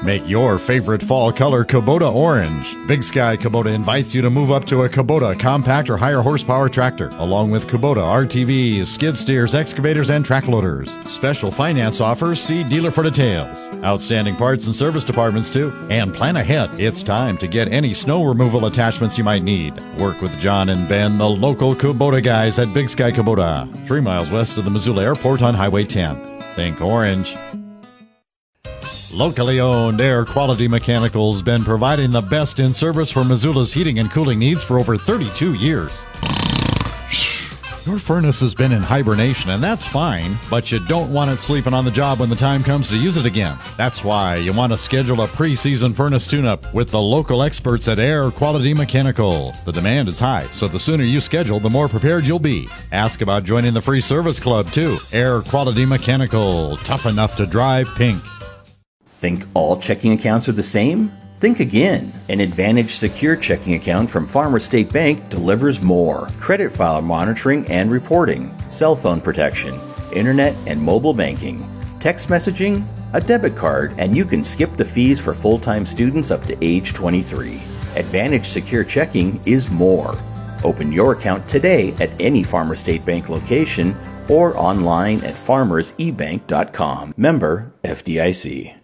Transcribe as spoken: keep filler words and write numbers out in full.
Make your favorite fall color Kubota orange. Big Sky Kubota invites you to move up to a Kubota compact or higher horsepower tractor, along with Kubota R T Vs, skid steers, excavators, and track loaders. Special finance offers, see dealer for details. Outstanding parts and service departments too. And plan ahead. It's time to get any snow removal attachments you might need. Work with John and Ben, the local Kubota guys at Big Sky Kubota, three miles west of the Missoula Airport on Highway ten. Think orange. Locally owned Air Quality Mechanical's been providing the best in service for Missoula's heating and cooling needs for over thirty-two years. Your furnace has been in hibernation, and that's fine, but you don't want it sleeping on the job when the time comes to use it again. That's why you want to schedule a pre-season furnace tune-up with the local experts at Air Quality Mechanical. The demand is high, so the sooner you schedule, the more prepared you'll be. Ask about joining the free service club, too. Air Quality Mechanical, tough enough to drive pink. Think all checking accounts are the same? Think again. An Advantage Secure checking account from Farmers State Bank delivers more. Credit file monitoring and reporting, cell phone protection, internet and mobile banking, text messaging, a debit card, and you can skip the fees for full-time students up to age twenty-three. Advantage Secure checking is more. Open your account today at any Farmers State Bank location or online at farmers e bank dot com. Member F D I C.